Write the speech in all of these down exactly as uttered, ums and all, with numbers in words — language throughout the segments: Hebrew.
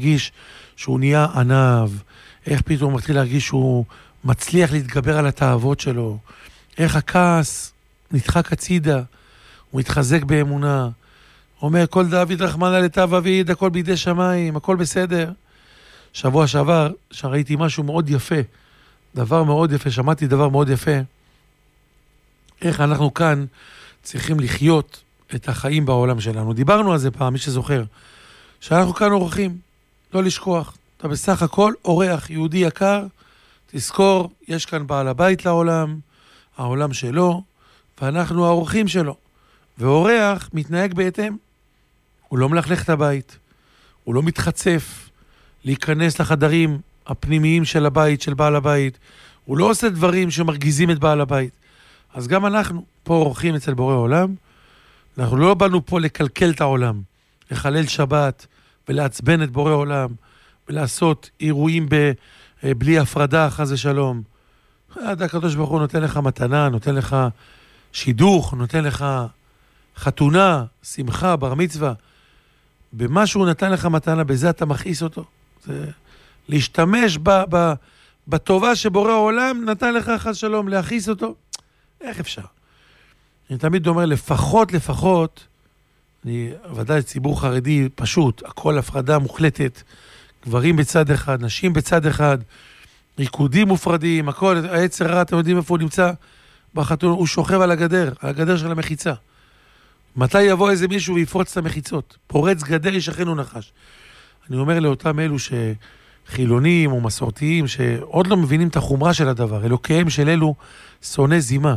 מרגיש שהוא נהיה ענב, איך פתאום הוא מתחיל להרגיש שהוא מצליח להתגבר על התאוות שלו, איך הכעס נדחק הצידה, הוא מתחזק באמונה, אומר כל דוד רחמנא לטב אביד, הכל בידי שמיים, הכל בסדר. שבוע שעבר שראיתי משהו מאוד יפה, דבר מאוד יפה, שמעתי דבר מאוד יפה, איך אנחנו כאן צריכים לחיות את החיים בעולם שלנו. דיברנו על זה פעם, מי שזוכר, שאנחנו כאן אורחים, לא לשכוח. אתה בסך הכל אורח יהודי יקר, תזכור, יש כאן בעל הבית לעולם, העולם שלו, ואנחנו האורחים שלו. ואורח מתנהג בהתאם. הוא לא מלכלך את הבית, הוא לא מתחצף להיכנס לחדרים הפנימיים של הבית, של בעל הבית. הוא לא עושה דברים שמרגיזים את בעל הבית. אז גם אנחנו פה אורחים אצל בורא עולם, אנחנו לא באנו פה לקלקל את העולם, לחלל שבת ולעצבן את בורא עולם, ולעשות אירועים ב, בלי הפרדה, חס ושלום. הקדוש ברוך הוא נותן לך מתנה, נותן לך שידוך, נותן לך חתונה, שמחה, בר מצווה. במה שהוא נתן לך מתנה, בזה אתה מכעיס אותו. זה להשתמש ב, ב, בטובה שבורא העולם נתן לך חס שלום, להכעיס אותו. איך אפשר? אני תמיד אומר, לפחות, לפחות, אני ודאי ציבור חרדי פשוט, הכל הפרדה מוחלטת, גברים בצד אחד, נשים בצד אחד, ריקודים מופרדים, הכל, היצר רע, אתם יודעים איפה הוא נמצא? בחתון, הוא שוכב על הגדר, על הגדר של המחיצה. מתי יבוא איזה מישהו ויפרוץ את המחיצות? פורץ גדר, ישכנו נחש. אני אומר לאותם אלו שחילונים או מסורתיים, שעוד לא מבינים את החומרה של הדבר, אלוקיהם של אלו שונא זימה.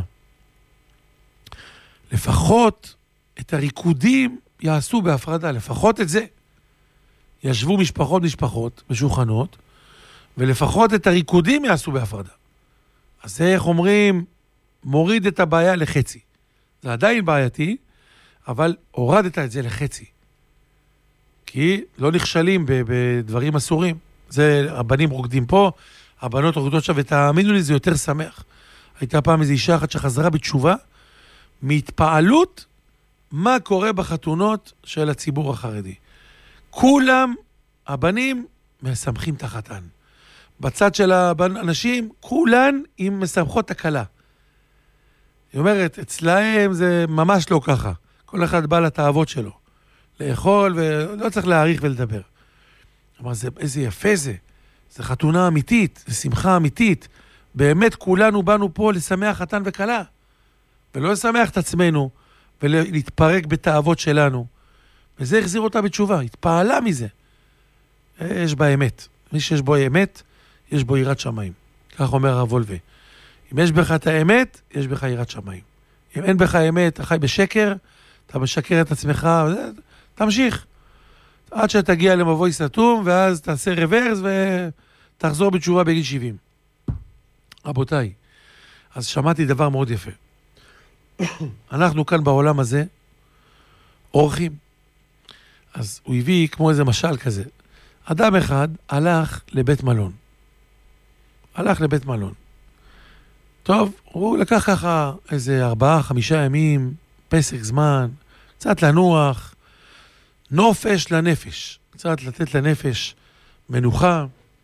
לפחות את הריקודים יעשו בהפרדה, לפחות את זה. ישבו משפחות משפחות בשולחנות, ולפחות את הריקודים יעשו בהפרדה. אז זה, איך אומרים, מוריד את הבעיה לחצי. זה עדיין בעייתי, אבל הורדת את זה לחצי. כי לא נכשלים בדברים אסורים. זה, הבנים רוקדים פה, הבנות רוקדות שם, ותאמינו לי, זה יותר שמח. הייתה פעם איזו אישה אחת שחזרה בתשובה, מהתפעלות מה קורה בחתונות של הציבור החרדי. כולם, הבנים, משמחים את החתן. בצד של האנשים, כולן עם משמחות הקלה. היא אומרת, אצלהם זה ממש לא ככה. כל אחד בא לתאוות שלו. לאכול ולא צריך להעריך ולדבר. אמר, זה, איזה יפה זה. זה חתונה אמיתית, זה שמחה אמיתית. באמת כולנו באנו פה לשמח חתן וכלה. ולא לשמח את עצמנו, ולהתפרק בתאוות שלנו. וזה החזיר אותה בתשובה, התפעלה מזה. יש בה אמת. מי שיש בו אמת, יש בו יראת שמיים. כך אומר הרב וולבה. אם יש בך את האמת, יש בך יראת שמיים. אם אין בך אמת, אתה חי בשקר, אתה משקר את עצמך, תמשיך. עד שתגיע למבוי סתום, ואז תעשה רוורס, ותחזור בתשובה בגיל שבעים. רבותיי, אז שמעתי דבר מאוד יפה. אנחנו כאן בעולם הזה אורחים. אז הוא הביא כמו איזה משל כזה. אדם אחד הלך לבית מלון. הלך לבית מלון. טוב, הוא לקח ככה איזה ארבעה, חמישה ימים, פסק זמן, קצת לנוח, נופש לנפש, קצת לתת לנפש מנוחה.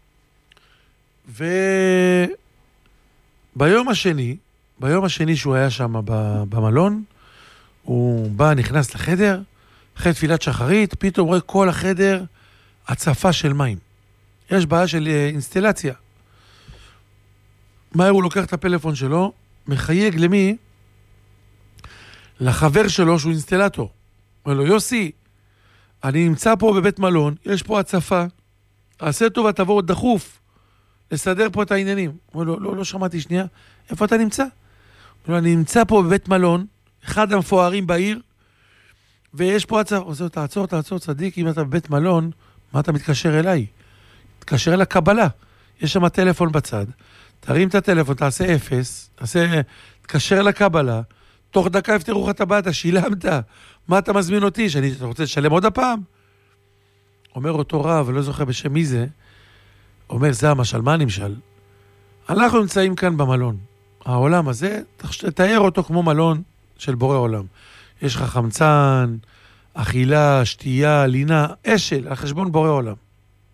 וביום השני, ביום השני שהוא היה שם במלון, הוא בא, נכנס לחדר, אחרי תפילת שחרית, פתאום רואה כל החדר הצפה של מים. יש בעיה של אינסטלציה. מהר הוא לוקח את הפלאפון שלו, מחייג למי? לחבר שלו שהוא אינסטלטור. אומר לו, יוסי, אני נמצא פה בבית מלון, יש פה הצפה, עשה טובה, תבוא עוד דחוף, לסדר פה את העניינים. אומר לו, לא, לא שמעתי שנייה, איפה אתה נמצא? אומר לו, אני נמצא פה בבית מלון, אחד המפוארים בעיר, ויש פה הצפה. עושה, תעצור, תעצור, צדיק, אם אתה בבית מלון, מה אתה מתקשר אליי? תתקשר אל הקבלה, יש שם טלפון בצד, תרים את הטלפון, תעשה אפס, תעשה, תקשר לקבלה, תוך דקה יפתרו לך את הבאת, שילמת, מה אתה מזמין אותי? שאני רוצה לשלם עוד הפעם? אומר אותו רב, לא זוכר בשם מי זה, אומר, זה המשל, מה נמשל? אנחנו נמצאים כאן במלון. העולם הזה, תאר אותו כמו מלון של בורא עולם. יש לך חמצן, אכילה, שתייה, לינה, אשל, על חשבון בורא עולם.